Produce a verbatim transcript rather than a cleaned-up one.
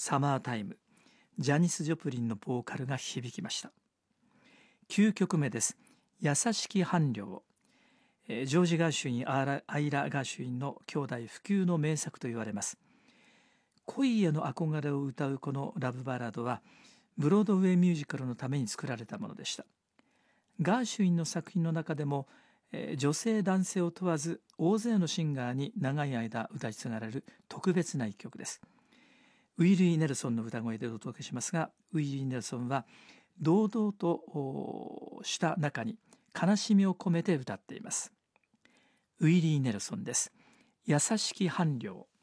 サマータイム、ジャニス・ジョプリンのボーカルが響きました。きゅうきょくめです。優しき伴侶。ジョージ・ガーシュイン、アイラ・ガーシュインの兄弟不朽の名作と言われます。恋への憧れを歌うこのラブバラードはブロードウェイミュージカルのために作られたものでした。ガーシュインの作品の中でも、えー、女性男性を問わず大勢のシンガーに長い間歌い継がれる特別な一曲です。ウィリー・ネルソンの歌声でお届けしますが、ウィリー・ネルソンは堂々とした中に悲しみを込めて歌っています。ウィリー・ネルソンです。優しき伴侶。